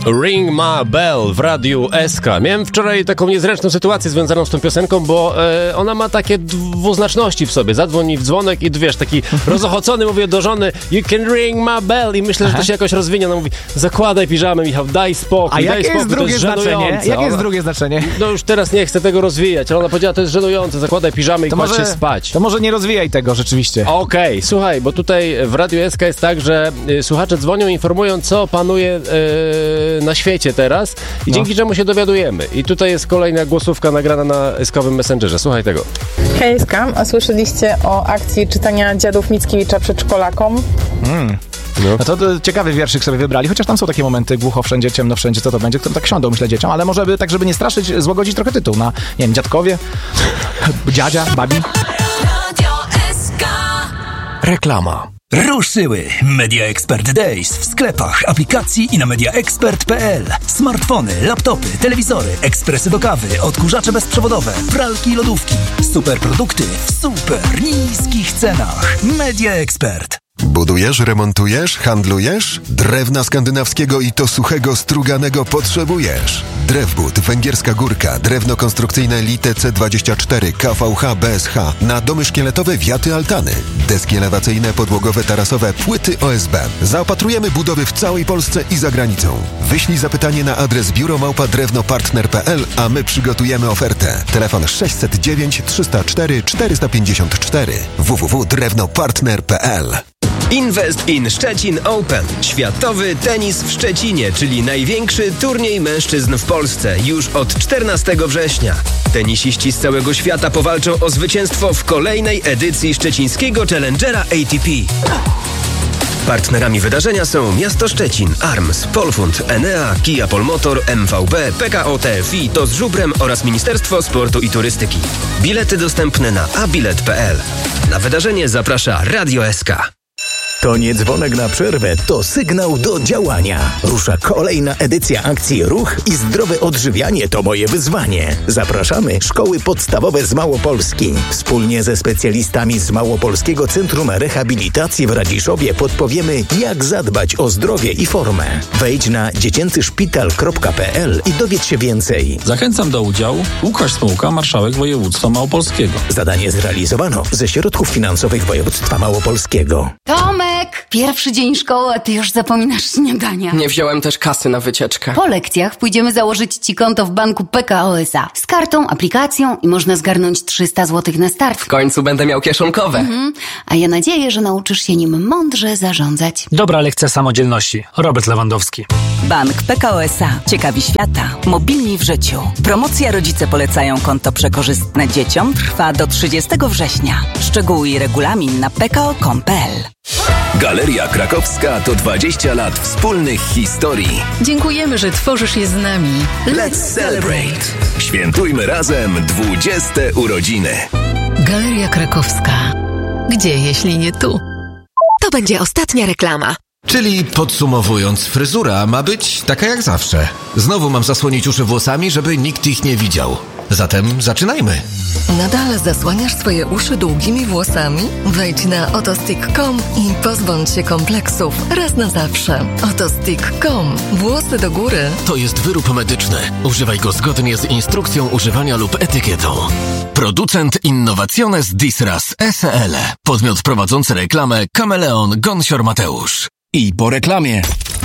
Ring My Bell w Radiu SK. Miałem wczoraj taką niezręczną sytuację związaną z tą piosenką, bo ona ma takie dwuznaczności w sobie. Zadzwoni w dzwonek i wiesz, taki rozochocony mówię do żony You can ring my bell i myślę, że to się jakoś rozwinie. Ona mówi, zakładaj piżamę, Michał, daj spokój. A jakie jest drugie znaczenie? Jakie jest drugie znaczenie? No już teraz nie chcę tego rozwijać, ale ona powiedziała, to jest żenujące, zakładaj piżamę i kładź się spać. To może nie rozwijaj tego rzeczywiście. Okej, słuchaj, bo tutaj w Radiu SK jest tak, że słuchacze dzwonią, informują, co panuje na świecie teraz i dzięki czemu się dowiadujemy. I tutaj jest kolejna głosówka nagrana na SK-owym Messengerze. Słuchaj tego. Hej SK, a słyszeliście o akcji czytania Dziadów Mickiewicza przedszkolakom? No to ciekawy wierszyk sobie wybrali, chociaż tam są takie momenty, głucho wszędzie, ciemno wszędzie, co to będzie, które tak siądą, myślę, dzieciom, ale może by tak, żeby nie straszyć, złagodzić trochę tytuł na, nie wiem, dziadkowie, dziadzia, babi. Reklama. Ruszyły Media Expert Days w sklepach, aplikacji i na mediaexpert.pl. Smartfony, laptopy, telewizory, ekspresy do kawy, odkurzacze bezprzewodowe, pralki i lodówki. Super produkty w super niskich cenach. Media Expert. Budujesz, remontujesz, handlujesz? Drewna skandynawskiego i to suchego, struganego potrzebujesz. Drewbud, Węgierska Górka, drewno konstrukcyjne Lite C24, KVH, BSH, na domy szkieletowe, wiaty, altany, deski elewacyjne, podłogowe, tarasowe, płyty OSB. Zaopatrujemy budowy w całej Polsce i za granicą. Wyślij zapytanie na adres biuro@drewnopartner.pl, a my przygotujemy ofertę. Telefon 609 304 454 www.drewnopartner.pl. Invest in Szczecin Open. Światowy tenis w Szczecinie, czyli największy turniej mężczyzn w Polsce, już od 14 września. Tenisiści z całego świata powalczą o zwycięstwo w kolejnej edycji szczecińskiego Challengera ATP. Partnerami wydarzenia są Miasto Szczecin, ARMS, Polfund, Enea, Kia Polmotor, MVB, PKO TFI, TOS Żubrem oraz Ministerstwo Sportu i Turystyki. Bilety dostępne na abilet.pl. Na wydarzenie zaprasza Radio SK. To nie dzwonek na przerwę, to sygnał do działania. Rusza kolejna edycja akcji Ruch i zdrowe odżywianie to moje wyzwanie. Zapraszamy szkoły podstawowe z Małopolski. Wspólnie ze specjalistami z Małopolskiego Centrum Rehabilitacji w Radziszowie podpowiemy, jak zadbać o zdrowie i formę. Wejdź na dziecięcyszpital.pl i dowiedz się więcej. Zachęcam do udziału Łukasz Smułka, marszałek województwa małopolskiego. Zadanie zrealizowano ze środków finansowych województwa małopolskiego. Tomek! Pierwszy dzień szkoły, a ty już zapominasz śniadania. Nie wziąłem też kasy na wycieczkę. Po lekcjach pójdziemy założyć ci konto w banku PKO SA. Z kartą, aplikacją i można zgarnąć 300 zł na start. W końcu będę miał kieszonkowe. A ja nadzieję, że nauczysz się nim mądrze zarządzać. Dobra lekcja samodzielności. Robert Lewandowski. Bank PKO SA. Ciekawi świata. Mobilni w życiu. Promocja Rodzice polecają konto przekorzystne dzieciom trwa do 30 września. Szczegóły i regulamin na pko.com.pl. Galeria Krakowska to 20 lat wspólnych historii. Dziękujemy, że tworzysz je z nami. Let's celebrate! Świętujmy razem 20. urodziny. Galeria Krakowska. Gdzie, jeśli nie tu? To będzie ostatnia reklama. Czyli podsumowując, fryzura ma być taka jak zawsze. Znowu mam zasłonić uszy włosami, żeby nikt ich nie widział. Zatem zaczynajmy. Nadal zasłaniasz swoje uszy długimi włosami? Wejdź na otostick.com i pozbądź się kompleksów raz na zawsze. Otostick.com. Włosy do góry. To jest wyrób medyczny. Używaj go zgodnie z instrukcją używania lub etykietą. Producent Innovaciones Disras S.L. Podmiot prowadzący reklamę Kameleon Gonsior Mateusz. I po reklamie.